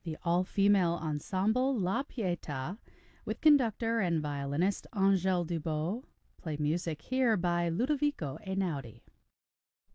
the all-female ensemble La Pietà, with conductor and violinist Angèle Dubos. Play music here by Ludovico Einaudi.